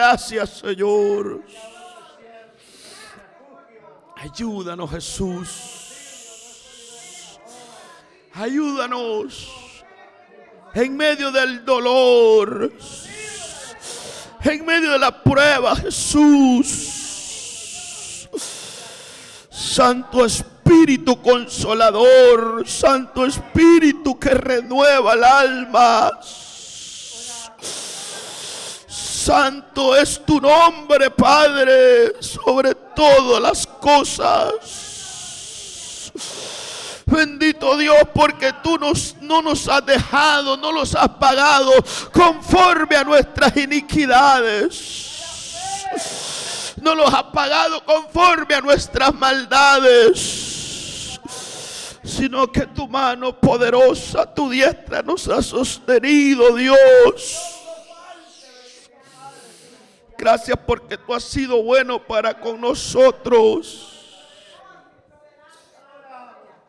gracias, Señor. Ayúdanos, Jesús. Ayúdanos en medio del dolor, en medio de la prueba, Jesús. Santo Espíritu Consolador, Santo Espíritu que renueva el alma. Santo es tu nombre, Padre, sobre todas las cosas. Bendito Dios, porque tú no nos has dejado, no los has pagado conforme a nuestras iniquidades. No los has pagado conforme a nuestras maldades, sino que tu mano poderosa, tu diestra nos ha sostenido, Dios. Gracias porque tú has sido bueno para con nosotros.